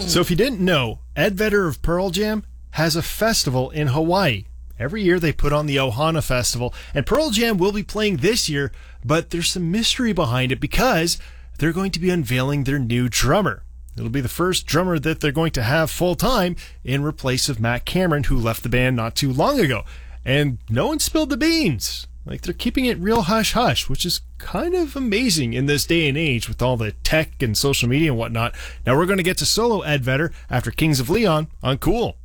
So if you didn't know, Ed Vedder of Pearl Jam has a festival in Hawaii. Every year they put on the Ohana Festival, and Pearl Jam will be playing this year, but there's some mystery behind it because they're going to be unveiling their new drummer. It'll be the first drummer that they're going to have full-time in replace of Matt Cameron, who left the band not too long ago. And no one spilled the beans. Like, they're keeping it real hush-hush, which is kind of amazing in this day and age with all the tech and social media and whatnot. Now we're going to get to solo Ed Vedder after Kings of Leon on Cool.